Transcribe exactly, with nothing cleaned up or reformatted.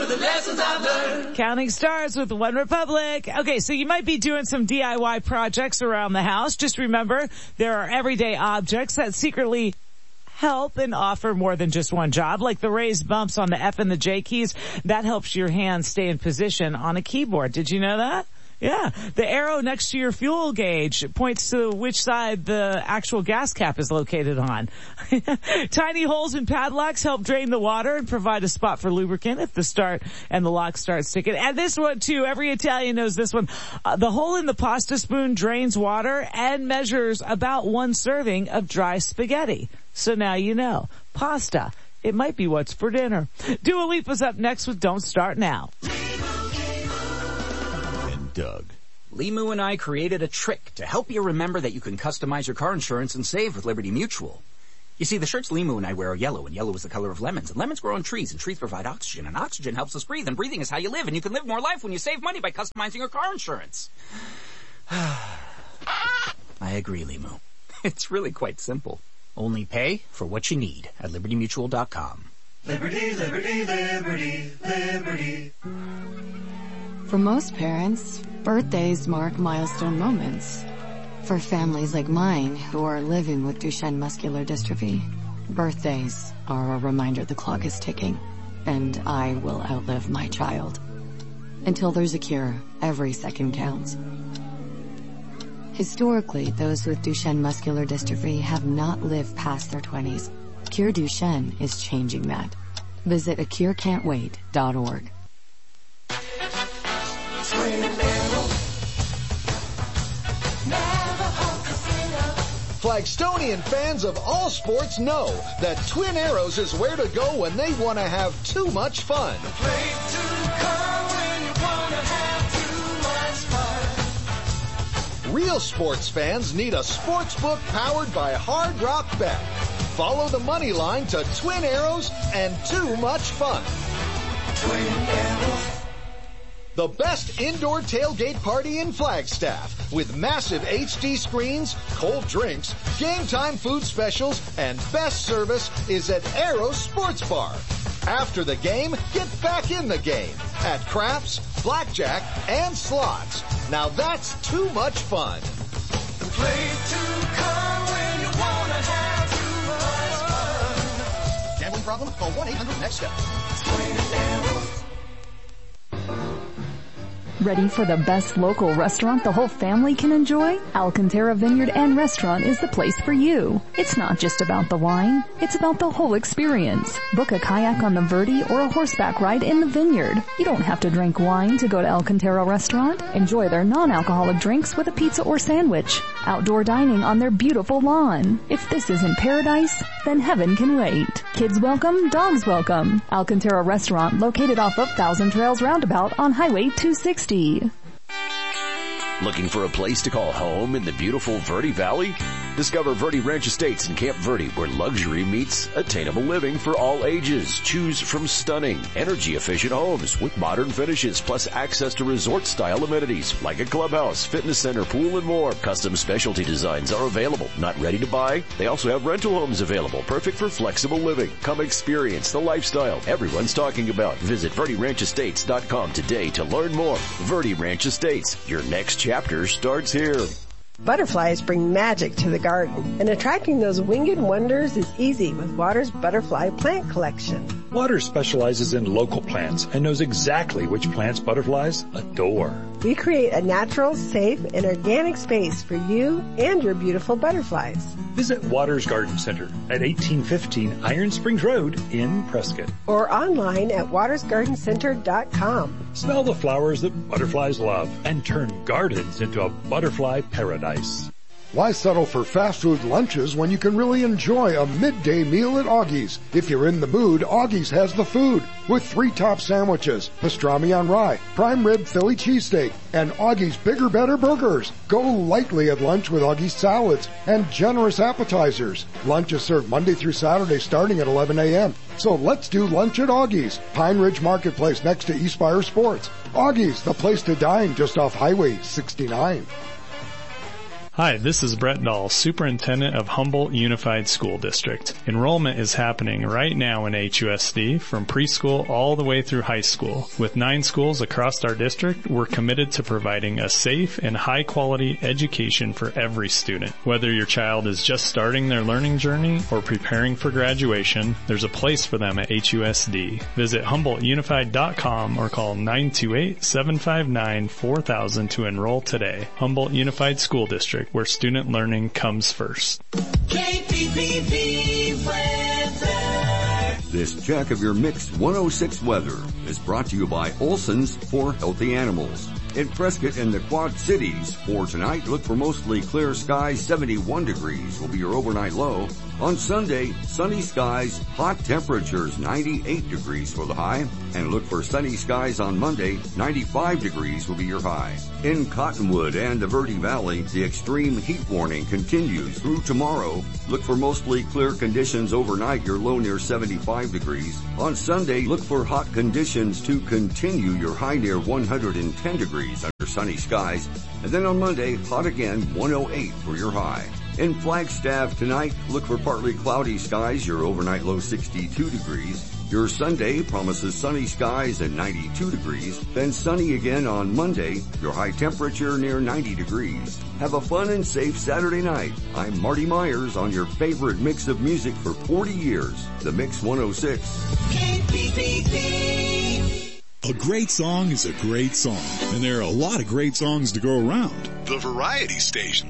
the lessons I've learned. Counting stars with One Republic. Okay, so you might be doing some D I Y projects around the house. Just remember, there are everyday objects that secretly help and offer more than just one job, like the raised bumps on the F and the J keys. That helps your hands stay in position on a keyboard. Did you know that? Yeah. The arrow next to your fuel gauge points to which side the actual gas cap is located on. Tiny holes in padlocks help drain the water and provide a spot for lubricant if the start and the lock start sticking. And this one too, every Italian knows this one. Uh, the hole in the pasta spoon drains water and measures about one serving of dry spaghetti. So now you know. Pasta. It might be what's for dinner. Dua Lipa's up next with Don't Start Now. Doug. Limu and I created a trick to help you remember that you can customize your car insurance and save with Liberty Mutual. You see, the shirts Limu and I wear are yellow, and yellow is the color of lemons, and lemons grow on trees, and trees provide oxygen, and oxygen helps us breathe, and breathing is how you live, and you can live more life when you save money by customizing your car insurance. I agree, Limu. It's really quite simple. Only pay for what you need at liberty mutual dot com. Liberty, liberty, liberty, liberty. For most parents, birthdays mark milestone moments. For families like mine who are living with Duchenne muscular dystrophy, birthdays are a reminder the clock is ticking, and I will outlive my child. Until there's a cure, every second counts. Historically, those with Duchenne muscular dystrophy have not lived past their twenties. Cure Duchenne is changing that. Visit a cure can't wait dot org. Flagstonian fans of all sports know that Twin Arrows is where to go when they want to have too much fun. The place to come when you want to have too much fun. Real sports fans need a sports book powered by Hard Rock Bet. Follow the money line to Twin Arrows and too much fun. Twin Arrows. The best indoor tailgate party in Flagstaff with massive H D screens, cold drinks, game time food specials, and best service is at Arrows Sports Bar. After the game, get back in the game at craps, blackjack, and slots. Now that's too much fun. The place to come when you want to have too much fun. Gambling problem? Call one eight hundred next step. Twin Arrows. Ready for the best local restaurant the whole family can enjoy? Alcantara Vineyard and Restaurant is the place for you. It's not just about the wine, it's about the whole experience. Book a kayak on the Verde or a horseback ride in the vineyard. You don't have to drink wine to go to Alcantara Restaurant. Enjoy their non-alcoholic drinks with a pizza or sandwich. Outdoor dining on their beautiful lawn. If this isn't paradise, then heaven can wait. Kids welcome, dogs welcome. Alcantara Restaurant located off of Thousand Trails Roundabout on Highway two sixty. Looking for a place to call home in the beautiful Verde Valley? Discover Verde Ranch Estates in Camp Verde, where luxury meets attainable living for all ages. Choose from stunning, energy-efficient homes with modern finishes, plus access to resort-style amenities like a clubhouse, fitness center, pool, and more. Custom specialty designs are available. Not ready to buy? They also have rental homes available, perfect for flexible living. Come experience the lifestyle everyone's talking about. Visit Verde Ranch Estates dot com today to learn more. Verde Ranch Estates, your next chapter starts here. Butterflies bring magic to the garden, and attracting those winged wonders is easy with Water's Butterfly Plant Collection. Water specializes in local plants and knows exactly which plants butterflies adore. We create a natural, safe, and organic space for you and your beautiful butterflies. Visit Water's Garden Center at eighteen fifteen Iron Springs Road in Prescott. Or online at waters garden center dot com. Smell the flowers that butterflies love and turn gardens into a butterfly paradise. Why settle for fast food lunches when you can really enjoy a midday meal at Augie's? If you're in the mood, Augie's has the food with three top sandwiches, pastrami on rye, prime rib Philly cheesesteak, and Augie's Bigger Better burgers. Go lightly at lunch with Augie's salads and generous appetizers. Lunch is served Monday through Saturday starting at eleven a.m. So let's do lunch at Augie's, Pine Ridge Marketplace next to Eastspire Sports. Augie's, the place to dine just off Highway sixty-nine. Hi, this is Brett Dahl, Superintendent of Humboldt Unified School District. Enrollment is happening right now in H U S D from preschool all the way through high school. With nine schools across our district, we're committed to providing a safe and high-quality education for every student. Whether your child is just starting their learning journey or preparing for graduation, there's a place for them at H U S D. Visit Humboldt Unified dot com or call nine two eight, seven five nine, four thousand to enroll today. Humboldt Unified School District, where student learning comes first. K P P V weather. This check of your Mix one oh six weather is brought to you by Olson's for Healthy Animals. In Prescott and the Quad Cities, for tonight, look for mostly clear skies, seventy-one degrees will be your overnight low. On Sunday, sunny skies, hot temperatures, ninety-eight degrees for the high. And look for sunny skies on Monday, ninety-five degrees will be your high. In Cottonwood and the Verde Valley, the extreme heat warning continues through tomorrow. Look for mostly clear conditions overnight, your low near seventy-five degrees. On Sunday, look for hot conditions to continue, your high near one hundred ten degrees under sunny skies. And then on Monday, hot again, one oh eight for your high. In Flagstaff tonight, look for partly cloudy skies, your overnight low sixty-two degrees. Your Sunday promises sunny skies and ninety-two degrees. Then sunny again on Monday, your high temperature near ninety degrees. Have a fun and safe Saturday night. I'm Marty Myers on your favorite mix of music for forty years, the Mix one oh six. K P P V. A great song is a great song, and there are a lot of great songs to go around. The Variety Station.